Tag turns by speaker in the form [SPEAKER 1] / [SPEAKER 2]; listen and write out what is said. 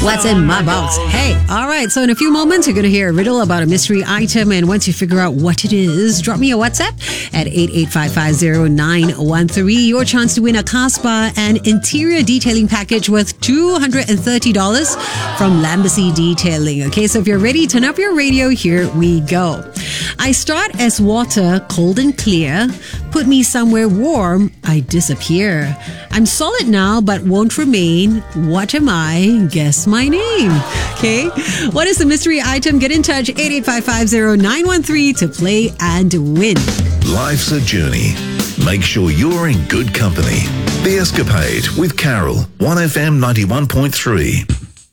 [SPEAKER 1] What's in my box? Hey, all right. So in a few moments, you're going to hear a riddle about a mystery item. And once you figure out what it is, drop me a WhatsApp at 88550-913. Your chance to win a car spa and interior detailing package worth $230 from Lambacy Detailing. Okay, so if you're ready, turn up your radio. Here we go. I start as water, cold and clear. Put me somewhere warm, I disappear. I'm solid now, but won't remain. What am I? Guess my name. Okay? What is the mystery item? Get in touch, 88550-913 to play and win.
[SPEAKER 2] Life's a journey. Make sure you're in good company. The Escapade with Carol, 1FM 91.3.